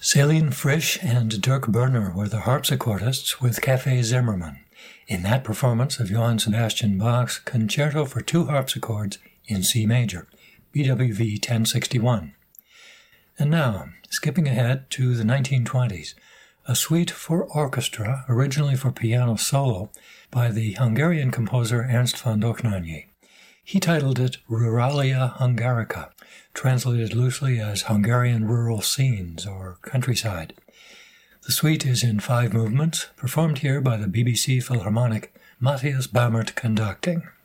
Céline Frisch and Dirk Berner were the harpsichordists with Café Zimmermann in that performance of Johann Sebastian Bach's Concerto for Two Harpsichords in C major, BWV 1061. And now, skipping ahead to the 1920s, a suite for orchestra, originally for piano solo, by the Hungarian composer Ernst von Dohnányi. He titled it Ruralia Hungarica, translated loosely as Hungarian Rural Scenes or Countryside. The suite is in 5 movements, performed here by the BBC Philharmonic, Matthias Bammert conducting.